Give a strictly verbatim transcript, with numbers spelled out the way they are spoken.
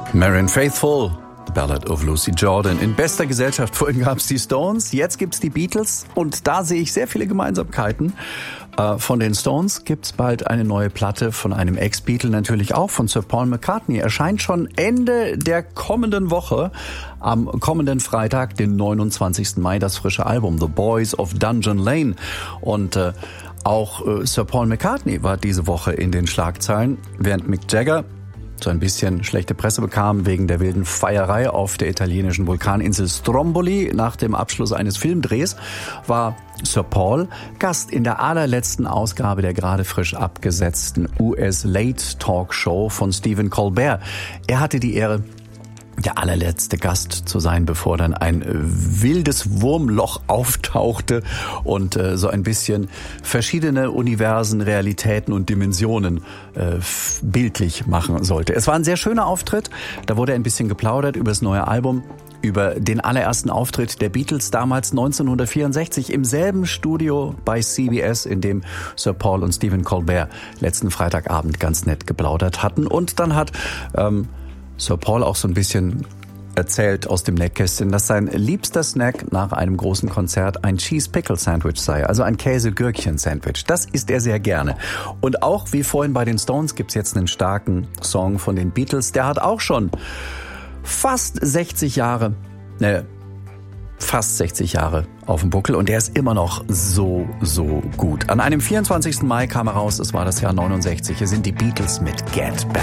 Marianne Faithfull, The Ballad of Lucy Jordan. In bester Gesellschaft. Vorhin gab es die Stones, jetzt gibt's die Beatles. Und da sehe ich sehr viele Gemeinsamkeiten. Äh, von den Stones gibt's bald eine neue Platte von einem Ex-Beatle, natürlich auch von Sir Paul McCartney. Erscheint schon Ende der kommenden Woche, am kommenden Freitag, den neunundzwanzigsten Mai, das frische Album The Boys of Dungeon Lane. Und äh, auch äh, Sir Paul McCartney war diese Woche in den Schlagzeilen, während Mick Jagger so ein bisschen schlechte Presse bekam wegen der wilden Feierei auf der italienischen Vulkaninsel Stromboli nach dem Abschluss eines Filmdrehs, war Sir Paul Gast in der allerletzten Ausgabe der gerade frisch abgesetzten U S Late Talk Show von Stephen Colbert. Er hatte die Ehre, der allerletzte Gast zu sein, bevor dann ein wildes Wurmloch auftauchte und äh, so ein bisschen verschiedene Universen, Realitäten und Dimensionen äh, bildlich machen sollte. Es war ein sehr schöner Auftritt. Da wurde ein bisschen geplaudert über das neue Album, über den allerersten Auftritt der Beatles damals neunzehnhundertvierundsechzig im selben Studio bei C B S, in dem Sir Paul und Stephen Colbert letzten Freitagabend ganz nett geplaudert hatten. Und dann hat ähm, Sir Paul auch so ein bisschen erzählt aus dem Nähkästchen, dass sein liebster Snack nach einem großen Konzert ein Cheese-Pickle-Sandwich sei, also ein Käse-Gürkchen-Sandwich. Das isst er sehr gerne. Und auch wie vorhin bei den Stones gibt's jetzt einen starken Song von den Beatles. Der hat auch schon fast sechzig Jahre, ne, fast sechzig Jahre auf dem Buckel und der ist immer noch so, so gut. An einem vierundzwanzigsten Mai kam er raus, es war das Jahr neunundsechzig. Hier sind die Beatles mit Get Back.